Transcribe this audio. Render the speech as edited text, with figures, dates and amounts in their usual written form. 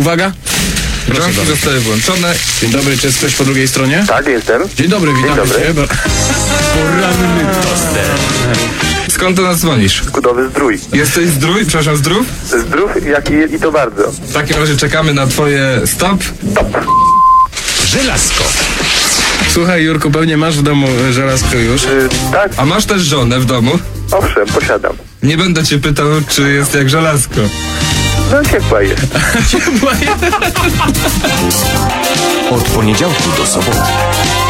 Uwaga. Drzwi zostały włączone. Dzień dobry, czy jest ktoś po drugiej stronie? Tak, jestem. Dzień dobry, witam dobry. cię. Poranny toster. Skąd do nas dzwonisz? Kudowy Zdrój. Jesteś zdrój? Przepraszam, zdrów? Zdrów i to bardzo. W takim razie czekamy na twoje stop. Żelazko. Słuchaj, Jurku, pewnie masz w domu żelazko już. Tak, A masz też żonę w domu? owszem, posiadam. Nie będę cię pytał, czy jest jak żelazko. No ciepła jest. Od poniedziałku do soboty.